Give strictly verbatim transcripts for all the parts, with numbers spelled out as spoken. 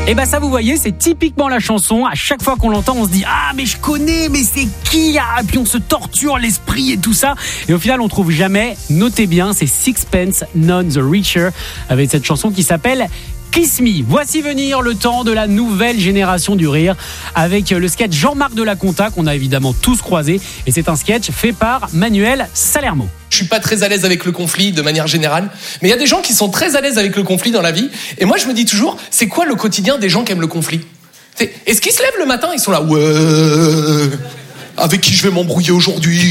Et bah ça, vous voyez, c'est typiquement la chanson. À chaque fois qu'on l'entend, on se dit ah mais je connais, mais c'est qui ah, et puis on se torture l'esprit et tout ça. Et au final, on trouve jamais. Notez bien, c'est Sixpence None the Richer avec cette chanson qui s'appelle Kiss Me. Voici venir le temps de la nouvelle génération du rire avec le sketch Jean-Marc Delaconta qu'on a évidemment tous croisé, et c'est un sketch fait par Manuel Salermo. Je suis pas très à l'aise avec le conflit de manière générale, mais il y a des gens qui sont très à l'aise avec le conflit dans la vie, et moi je me dis toujours, c'est quoi le quotidien des gens qui aiment le conflit ? Est-ce qu'ils se lèvent le matin, ils sont là, ouais, avec qui je vais m'embrouiller aujourd'hui ?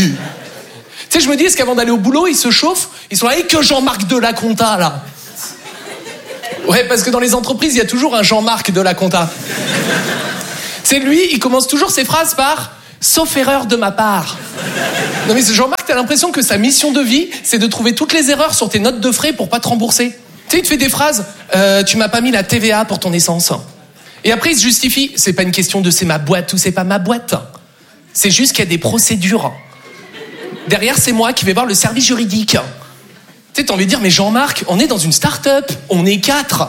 Tu sais, je me dis, est-ce qu'avant d'aller au boulot, ils se chauffent, ils sont là, et que Jean-Marc Delaconta là ? Ouais, parce que dans les entreprises, il y a toujours un Jean-Marc Delaconta. C'est lui, il commence toujours ses phrases par « sauf erreur de ma part ». Non mais ce Jean-Marc, t'as l'impression que sa mission de vie, c'est de trouver toutes les erreurs sur tes notes de frais pour pas te rembourser. Tu sais, il te fait des phrases euh, « tu m'as pas mis la T V A pour ton essence ». Et après, il se justifie. C'est pas une question de « c'est ma boîte » ou « c'est pas ma boîte ». C'est juste qu'il y a des procédures. Derrière, c'est moi qui vais voir le service juridique. Tu sais, t'as envie de dire, mais Jean-Marc, on est dans une start-up, on est quatre.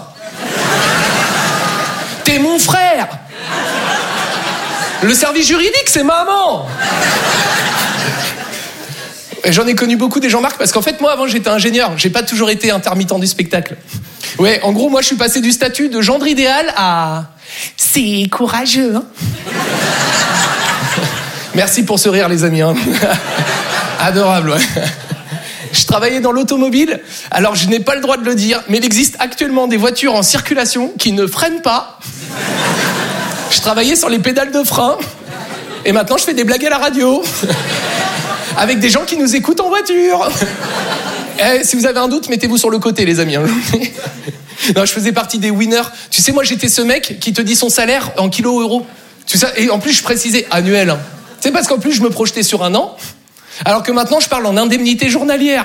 T'es mon frère. Le service juridique, c'est maman. Et j'en ai connu beaucoup des Jean-Marc, parce qu'en fait, moi, avant, j'étais ingénieur. J'ai pas toujours été intermittent du spectacle. Ouais, en gros, moi, je suis passé du statut de gendre idéal à... c'est courageux, hein. Merci pour ce rire, les amis. Hein. Adorable, ouais. Je travaillais dans l'automobile, alors je n'ai pas le droit de le dire, mais il existe actuellement des voitures en circulation qui ne freinent pas. Je travaillais sur les pédales de frein, et maintenant je fais des blagues à la radio, avec des gens qui nous écoutent en voiture. Eh, si vous avez un doute, mettez-vous sur le côté, les amis. Non, je faisais partie des winners. Tu sais, moi j'étais ce mec qui te dit son salaire en kilos euros. Tu sais, et en plus je précisais annuel. Hein. Tu sais, parce qu'en plus je me projetais sur un an. Alors que maintenant, je parle en indemnité journalière.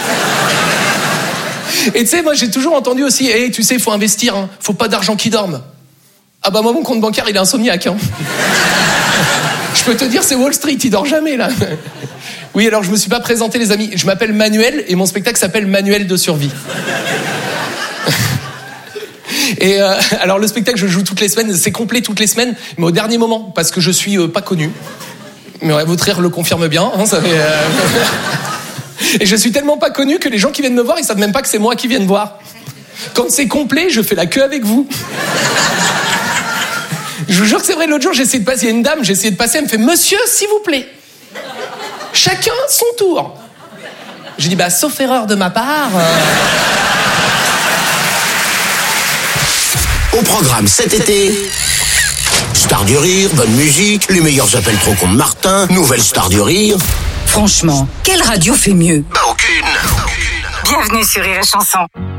Et tu sais, moi, j'ai toujours entendu aussi, hey, tu sais, il faut investir, hein. Faut pas d'argent qui dorme. Ah bah moi, mon compte bancaire, il est insomniaque. Hein. Je peux te dire, c'est Wall Street, il dort jamais, là. Oui, alors je me suis pas présenté, les amis. Je m'appelle Manuel, et mon spectacle s'appelle Manuel de survie. Et euh, alors, le spectacle, je joue toutes les semaines, c'est complet toutes les semaines, mais au dernier moment, parce que je suis euh, pas connu. Mais ouais, votre rire le confirme bien. Hein, ça fait, euh... Et je suis tellement pas connu que les gens qui viennent me voir, ils savent même pas que c'est moi qui viens de voir. Quand c'est complet, je fais la queue avec vous. Je vous jure que c'est vrai, l'autre jour, j'ai essayé de passer, il y a une dame, j'ai essayé de passer, elle me fait « Monsieur, s'il vous plaît, chacun son tour ». J'ai dit « Bah, sauf erreur de ma part... Euh... » Au programme cet été... Star du rire, bonne musique, les meilleurs appels trop cons de Martin, nouvelle star du rire. Franchement, quelle radio fait mieux ? Bah aucune. Bienvenue sur Rire et Chanson.